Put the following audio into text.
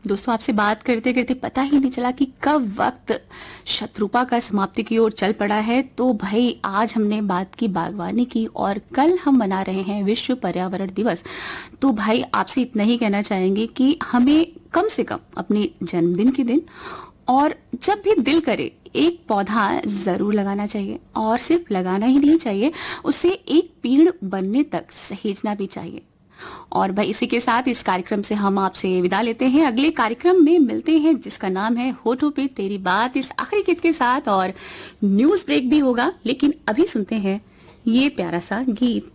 दोस्तों आपसे बात करते करते पता ही नहीं चला कि कब वक्त शत्रुपा का समाप्ति की ओर चल पड़ा है। तो भाई आज हमने बात की बागवानी की और कल हम मना रहे हैं विश्व पर्यावरण दिवस। तो भाई आपसे इतना ही कहना चाहेंगे कि हमें कम से कम अपने जन्मदिन के दिन और जब भी दिल करे एक पौधा जरूर लगाना चाहिए, और सिर्फ लगाना ही नहीं चाहिए, उसे एक पेड़ बनने तक सहेजना भी चाहिए। और भाई इसी के साथ इस कार्यक्रम से हम आपसे विदा लेते हैं। अगले कार्यक्रम में मिलते हैं जिसका नाम है होठों पे तेरी बात, इस आखिरी गीत के साथ, और न्यूज ब्रेक भी होगा। लेकिन अभी सुनते हैं ये प्यारा सा गीत।